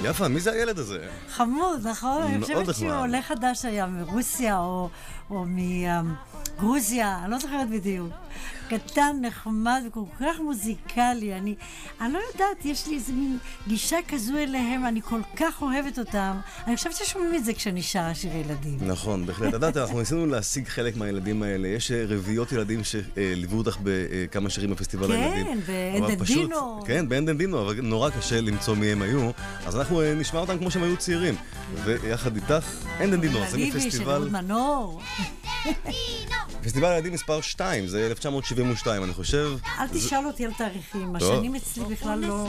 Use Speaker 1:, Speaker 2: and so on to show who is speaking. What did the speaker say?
Speaker 1: יפה, מי זה הילד הזה?
Speaker 2: חמוד, נכון? אני חושבת שהוא עולה חדש היה מרוסיה או מגרוזיה, אני לא זוכרת בדיוק. קטן, נחמד וכל כך מוזיקלי. אני לא יודעת, יש לי איזו מין גישה כזו אליהם, אני כל כך אוהבת אותם. אני חושבת ששומעים את זה כשאני שרה שירי ילדים.
Speaker 1: נכון, בהחלט. יודעת, אנחנו ניסינו להשיג חלק מהילדים האלה. יש רביעיות ילדים שליוו אותך בכמה שירים בפסטיבל הילדים.
Speaker 2: כן, באנדנדינו.
Speaker 1: כן, באנדנדינו, אבל נורא קשה למצוא מי הם היו. אז אנחנו נשמע אותם כמו שהם היו צעירים. ויחד איתך, אנדנדינו, זה
Speaker 2: אביבי של אהוד מנור.
Speaker 1: פסטיבל הילדים מספר 2, זה 1972, אני חושב.
Speaker 2: אל תשאל אותי על תאריכים, השנים אצלי בכלל לא...